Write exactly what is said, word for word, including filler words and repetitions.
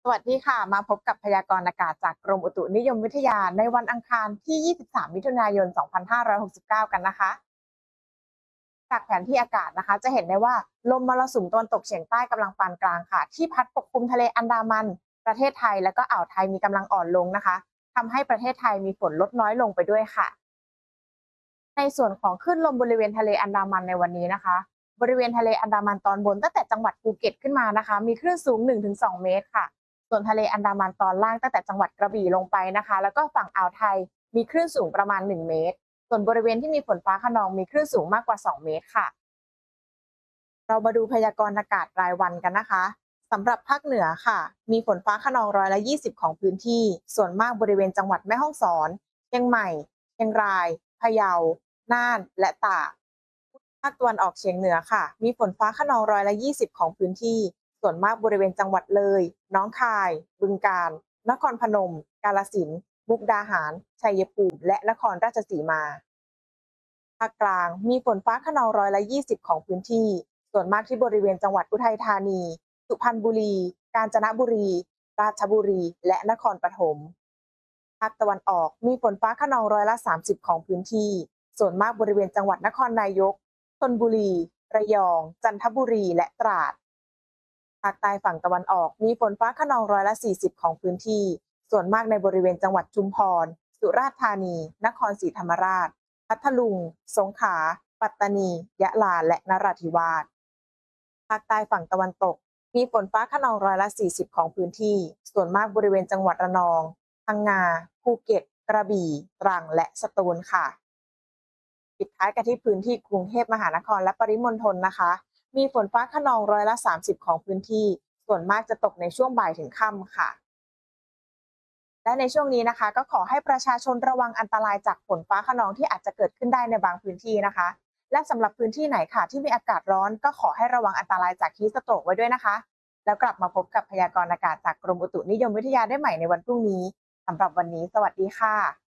สวัสดีค่ะมาพบกับพยากรณ์อากาศจากกรมอุตุนิยมวิทยาในวันอังคารที่ ยี่สิบสาม มิถุนายน สองพันห้าร้อยหกสิบเก้า กันนะคะจากแผนที่อากาศนะคะจะเห็นได้ว่าลมมรสุมตะวันตกเฉียงใต้กำลังปานกลางค่ะที่พัดปกคลุมทะเลอันดามันประเทศไทยและก็อ่าวไทยมีกำลังอ่อนลงนะคะทำให้ประเทศไทยมีฝนลดน้อยลงไปด้วยค่ะในส่วนของคลื่นลมบริเวณทะเลอันดามันในวันนี้นะคะบริเวณทะเลอันดามันตอนบนตั้งแต่จังหวัดภูเก็ตขึ้นมานะคะมีคลื่นสูง หนึ่งถึงสอง เมตรค่ะส่วนทะเลอันดามันตอนล่างตั้งแต่จังหวัดกระบี่ลงไปนะคะแล้วก็ฝั่งอ่าวไทยมีคลื่นสูงประมาณหนึ่งเมตรส่วนบริเวณที่มีฝนฟ้าคะนองมีคลื่นสูงมากกว่าสองเมตรค่ะเรามาดูพยากรณ์อากาศรายวันกันนะคะสำหรับภาคเหนือค่ะมีฝนฟ้าคะนองร้อยละยี่สิบของพื้นที่ส่วนมากบริเวณจังหวัดแม่ฮ่องสอนเชียงใหม่เชียงรายพะเยาน่านและตาก ภาคตะวันออกเฉียงเหนือค่ะมีฝนฟ้าคะนองร้อยละยี่สิบของพื้นที่ส่วนมากบริเวณจังหวัดเลยหนองคายบึงกาฬนครพนมกาฬสินธุ์มุกดาหารชัยภูมิและนครราชสีมาภาคกลางมีฝนฟ้าคะนองร้อยละยี่สิบของพื้นที่ส่วนมากที่บริเวณจังหวัดอุทัยธานีสุพรรณบุรีกาญจนบุรีราชบุรีและนครปฐม ภาคตะวันออกมีฝนฟ้าคะนองร้อยละสามสิบของพื้นที่ส่วนมากบริเวณจังหวัดนครนายกชลบุรีระยองจันทบุรีและตราดภาคใต้ฝั่งตะวันออกมีฝนฟ้าคะนองร้อยละสี่สิบของพื้นที่ส่วนมากในบริเวณจังหวัดชุมพรสุราษฎร์ธานีนครศรีธรรมราชพัทลุงสงขลาปัตตานียะลาและนราธิวาสภาคใต้ฝั่งตะวันตกมีฝนฟ้าคะนองร้อยละสี่สิบของพื้นที่ส่วนมากบริเวณจังหวัดระนองพังงาภูเก็ตกระบี่ตรังและสตูลค่ะปิดท้ายกันที่พื้นที่กรุงเทพมหานครและปริมณฑลนะคะมีฝนฟ้าคะนองร้อยละสามสิบของพื้นที่ส่วนมากจะตกในช่วงบ่ายถึงค่ำค่ะและในช่วงนี้นะคะก็ขอให้ประชาชนระวังอันตรายจากฝนฟ้าคะนองที่อาจจะเกิดขึ้นได้ในบางพื้นที่นะคะและสำหรับพื้นที่ไหนค่ะที่มีอากาศร้อนก็ขอให้ระวังอันตรายจากฮีทสโตรกไว้ด้วยนะคะแล้วกลับมาพบกับพยากรณ์อากาศจากกรมอุตุนิยมวิทยาได้ใหม่ในวันพรุ่งนี้สำหรับวันนี้สวัสดีค่ะ